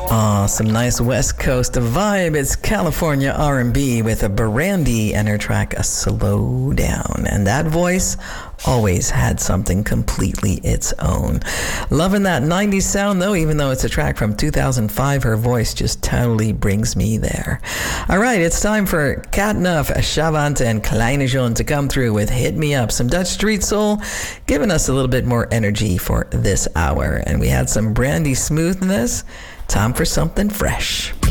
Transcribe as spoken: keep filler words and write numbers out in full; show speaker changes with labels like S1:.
S1: Aw, some nice West Coast vibe. It's California R and B with a Brandy and her track A Slow Down. And that voice always had something completely its own. Loving that nineties sound though, even though it's a track from two thousand five, her voice just totally brings me there. All right, it's time for Cat Nuff, Shavant, and Kleine Jean to come through with Hit Me Up, some Dutch street soul, giving us a little bit more energy for this hour. And we had some Brandy smoothness. Time for something fresh.